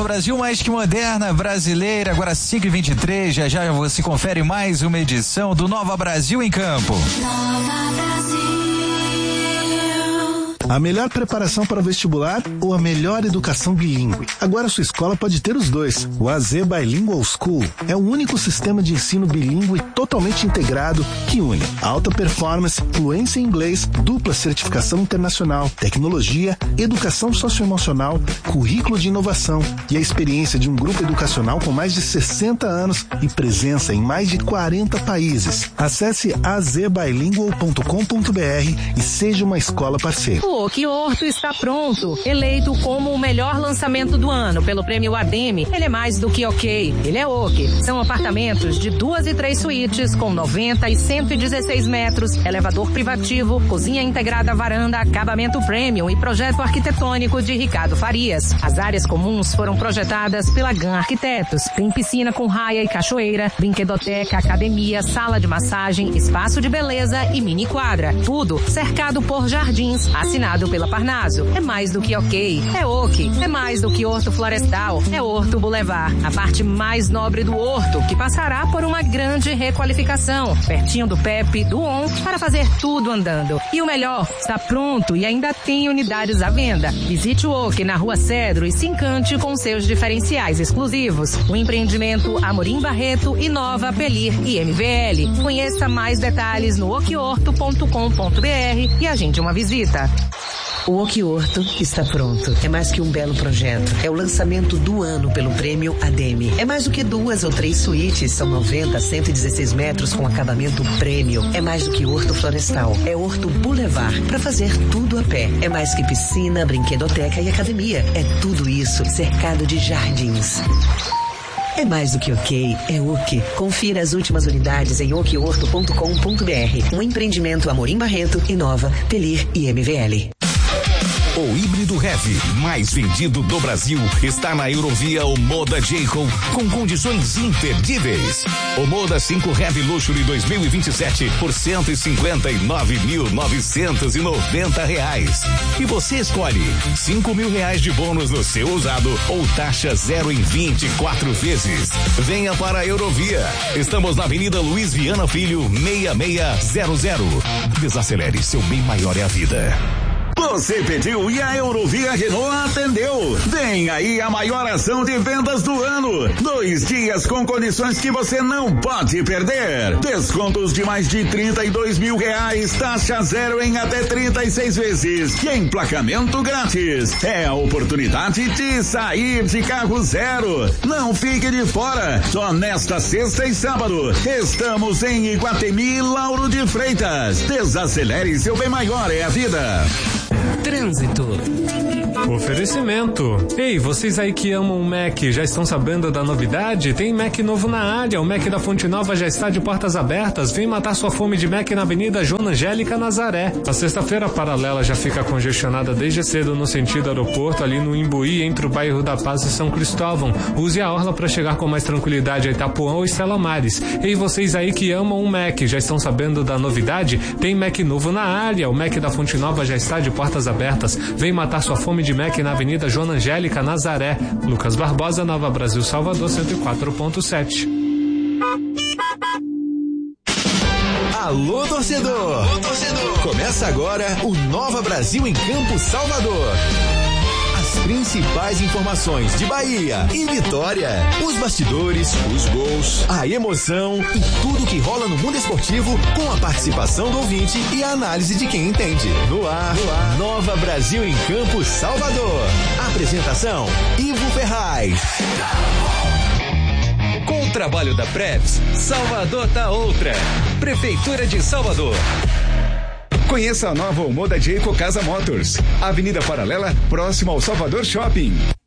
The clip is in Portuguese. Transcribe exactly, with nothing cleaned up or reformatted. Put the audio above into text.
Brasil mais que moderna, brasileira, agora cinco e vinte e três, já já você confere mais uma edição do Nova Brasil em Campo. Nova Brasil. A melhor preparação para o vestibular ou a melhor educação bilíngue? Agora sua escola pode ter os dois. O A Z Bilingual School é o único sistema de ensino bilíngue totalmente integrado que une alta performance, fluência em inglês, dupla certificação internacional, tecnologia, educação socioemocional, currículo de inovação e a experiência de um grupo educacional com mais de sessenta anos e presença em mais de quarenta países. Acesse a z bilingual ponto com ponto b r e seja uma escola parceira. O Oquihorto está pronto. Eleito como o melhor lançamento do ano pelo prêmio ADEME, ele é mais do que ok. Ele é ok. São apartamentos de duas e três suítes com noventa e cento e dezesseis metros, elevador privativo, cozinha integrada, varanda, acabamento premium e projeto arquitetônico de Ricardo Farias. As áreas comuns foram projetadas pela G A N Arquitetos. Tem piscina com raia e cachoeira, brinquedoteca, academia, sala de massagem, espaço de beleza e mini quadra. Tudo cercado por jardins, assinado pela Parnaso. É mais do que ok. É ok. É mais do que Horto Florestal. É Horto Boulevard. A parte mais nobre do Horto, que passará por uma grande requalificação. Pertinho do P E P, do O N, para fazer tudo andando. E o melhor, está pronto e ainda tem unidades à venda. Visite o Ok na Rua Cedro e se encante com seus diferenciais exclusivos. O empreendimento Amorim Barreto inova Pelir e M V L. Conheça mais detalhes no oquihorto ponto com ponto b r e agende uma visita. O Oquihorto está pronto. É mais que um belo projeto. É o lançamento do ano pelo prêmio ADEME. É mais do que duas ou três suítes. São noventa, cento e dezesseis metros com acabamento premium. É mais do que Horto Florestal. É Horto Boulevard, para fazer tudo a pé. É mais que piscina, brinquedoteca e academia. É tudo isso cercado de jardins. É mais do que ok, é ok. Confira as últimas unidades em oquihorto ponto com ponto b r. Um empreendimento Amorim Barreto, Inova, Pelir e M V L. O híbrido heavy mais vendido do Brasil está na Eurovia Omoda J-Com com condições imperdíveis. Omoda cinco Heavy Luxury dois mil e vinte e sete por cento e cinquenta e nove mil novecentos e noventa reais. E você escolhe cinco mil reais de bônus no seu usado ou taxa zero em vinte e quatro vezes. Venha para a Eurovia. Estamos na Avenida Luiz Viana Filho, seis seis zero zero. Desacelere, seu bem maior é a vida. Você pediu e a Eurovia Renault atendeu. Vem aí a maior ação de vendas do ano. Dois dias com condições que você não pode perder. Descontos de mais de trinta e dois mil reais, taxa zero em até trinta e seis vezes. E emplacamento grátis. É a oportunidade de sair de carro zero. Não fique de fora. Só nesta sexta e sábado. Estamos em Iguatemi, Lauro de Freitas. Desacelere, seu bem maior é a vida. Trânsito. Oferecimento. Ei, vocês aí que amam o Mac, já estão sabendo da novidade? Tem Mac novo na área. O Mac da Fonte Nova já está de portas abertas. Vem matar sua fome de Mac na Avenida Joana Angélica Nazaré. A sexta-feira paralela já fica congestionada desde cedo no sentido aeroporto, ali no Imbuí, entre o bairro da Paz e São Cristóvão. Use a orla para chegar com mais tranquilidade a Itapuã ou Estela Maris. Ei, vocês aí que amam o Mac, já estão sabendo da novidade? Tem Mac novo na área. O Mac da Fonte Nova já está de portas abertas. Vem matar sua fome de Mac na Avenida Joana Angélica Nazaré. Lucas Barbosa, Nova Brasil, Salvador, cento e quatro ponto sete. Alô, torcedor! Alô, torcedor! Começa agora o Nova Brasil em Campo, Salvador. As principais informações de Bahia e Vitória. Os bastidores, os gols, a emoção e tudo que rola no mundo esportivo com a participação do ouvinte e a análise de quem entende. No ar, no ar. Nova Brasil em Campo, Salvador. Apresentação, Ivo Ferraz. Com o trabalho da Preps, Salvador tá outra. Prefeitura de Salvador. Conheça a nova Omoda J-Com Casa Motors. Avenida Paralela, próximo ao Salvador Shopping.